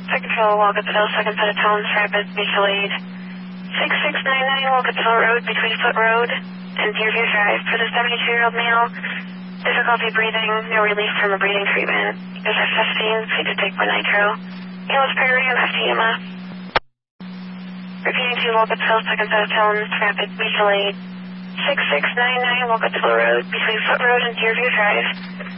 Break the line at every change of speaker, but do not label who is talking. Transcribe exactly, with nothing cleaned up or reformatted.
Second control, Walcottville, second set of tones, rapid, mutual aid. six six nine nine Walcottville Road, between Foot Road and Deerview Drive. For the seventy-two-year-old male, difficulty breathing, no relief from a breathing treatment. Is F fifteen, please to take one nitro. Ambulance priority on F T M F. Repeating to Walcottville, second set of tones, rapid, mutual aid. six six nine nine Walcottville Road, between Foot Road and Deerview Drive.